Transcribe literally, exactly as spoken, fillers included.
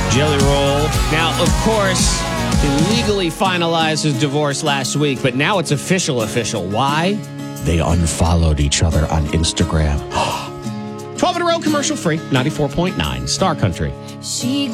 Jelly Roll. Now, of course, he legally finalized his divorce last week, but now it's official official. Why? They unfollowed each other on Instagram. twelve in a row, commercial free, ninety-four point nine, Star Country. She